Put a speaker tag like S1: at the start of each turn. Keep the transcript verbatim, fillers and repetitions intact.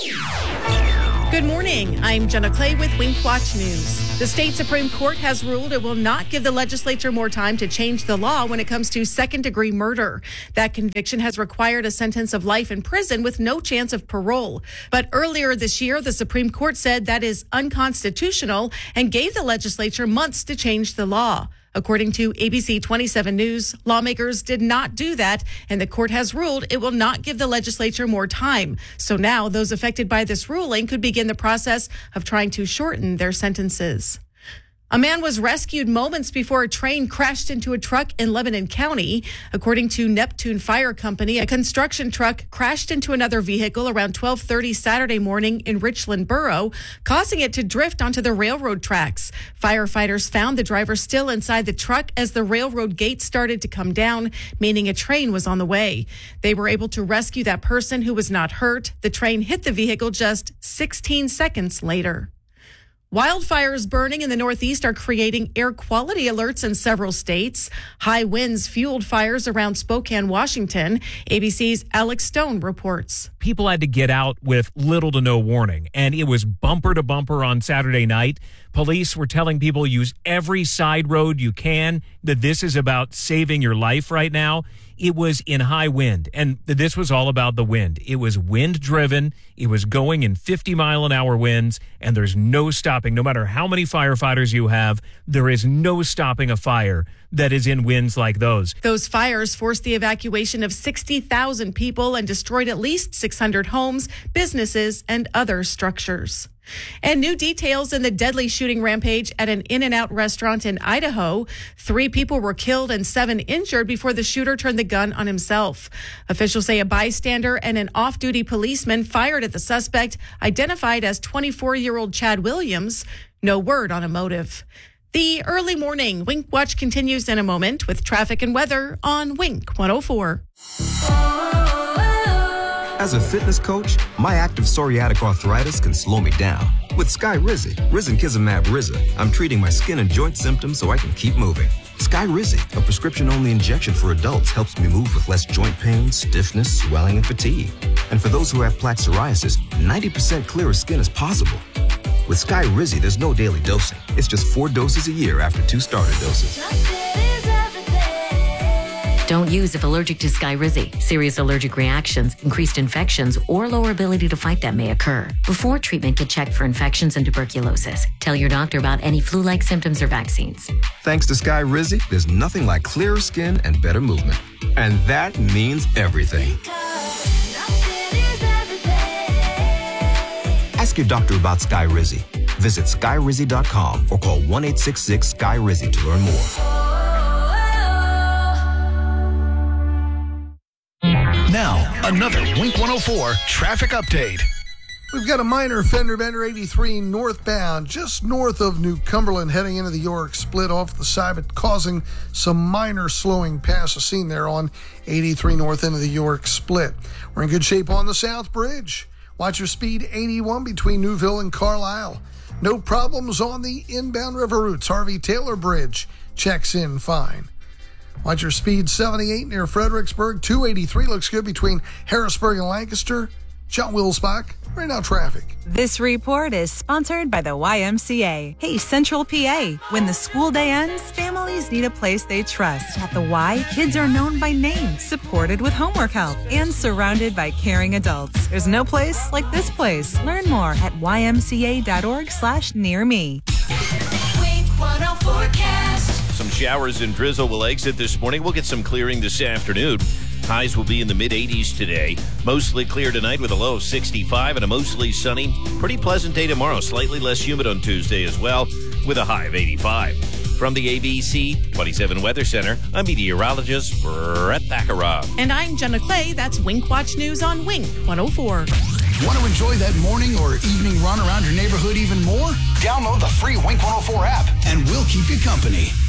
S1: Good morning. I'm Jenna Clay with Wink Watch News. The state Supreme Court has ruled it will not give the legislature more time to change the law when it comes to second-degree murder. That conviction has required a sentence of life in prison with no chance of parole. But earlier this year, the Supreme Court said that is unconstitutional and gave the legislature months to change the law. According to A B C twenty-seven News, lawmakers did not do that, and the court has ruled it will not give the legislature more time. So now those affected by this ruling could begin the process of trying to shorten their sentences. A man was rescued moments before a train crashed into a truck in Lebanon County. According to Neptune Fire Company, a construction truck crashed into another vehicle around twelve thirty Saturday morning in Richland Borough, causing it to drift onto the railroad tracks. Firefighters found the driver still inside the truck as the railroad gate started to come down, meaning a train was on the way. They were able to rescue that person who was not hurt. The train hit the vehicle just sixteen seconds later. Wildfires burning in the Northeast are creating air quality alerts in several states. High winds fueled fires around Spokane, Washington. A B C's Alex Stone reports.
S2: People had to get out with little to no warning, and it was bumper to bumper on Saturday night. Police were telling people use every side road you can, that this is about saving your life right now. It was in high wind, and this was all about the wind. It was wind-driven. It was going in fifty mile an hour winds, and there's no stopping. No matter how many firefighters you have, there is no stopping a fire that is in winds like those.
S1: Those fires forced the evacuation of sixty thousand people and destroyed at least six hundred homes, businesses, and other structures. And new details in the deadly shooting rampage at an In-N-Out restaurant in Idaho. Three people were killed and seven injured before the shooter turned the gun on himself. Officials say a bystander and an off-duty policeman fired at the suspect, identified as twenty-four-year-old Chad Williams. No word on a motive. The early morning Wink Watch continues in a moment with traffic and weather on Wink one oh four.
S3: As a fitness coach, my active psoriatic arthritis can slow me down. With Skyrizi, risankizumab Riza, I'm treating my skin and joint symptoms so I can keep moving. Skyrizi, a prescription-only injection for adults, helps me move with less joint pain, stiffness, swelling, and fatigue. And for those who have plaque psoriasis, ninety percent clearer skin is possible. With Skyrizi, there's no daily dosing. It's just four doses a year after two starter doses.
S4: Don't use if allergic to Skyrizi. Serious allergic reactions, increased infections, or lower ability to fight them may occur. Before treatment, get checked for infections and tuberculosis. Tell your doctor about any flu-like symptoms or vaccines.
S3: Thanks to Skyrizi, there's nothing like clearer skin and better movement. And that means everything. Ask your doctor about Skyrizi. Visit Skyrizi dot com or call one eight six six Sky Rizi to learn more.
S5: Now, another Wink one oh four traffic update.
S6: We've got a minor fender bender eighty-three northbound, just north of New Cumberland, heading into the York split off the side, but causing some minor slowing past the scene there on eighty-three north into the York split. We're in good shape on the South Bridge. Watch your speed eighty-one between Newville and Carlisle. No problems on the inbound river routes. Harvey Taylor Bridge checks in fine. Watch your speed seventy-eight near Fredericksburg. two eighty-three looks good between Harrisburg and Lancaster. John Wilsbach, right now traffic.
S7: This report is sponsored by the Y M C A. Hey, Central P A. When the school day ends, families need a place they trust. At the Y, kids are known by name, supported with homework help, and surrounded by caring adults. There's no place like this place. Learn more at Y M C A dot org slash near me.
S8: Wink one oh forecast.
S9: Some showers and drizzle will exit this morning. We'll get some clearing this afternoon. Highs will be in the mid eighties today. Mostly clear tonight with a low of sixty-five and a mostly sunny, pretty pleasant day tomorrow. Slightly less humid on Tuesday as well with a high of eighty-five. From the A B C twenty-seven Weather Center, I'm meteorologist Brett Baccarat.
S1: And I'm Jenna Clay. That's Wink Watch News on Wink one oh four.
S5: Want to enjoy that morning or evening run around your neighborhood even more? Download the free Wink one oh four app, and we'll keep you company.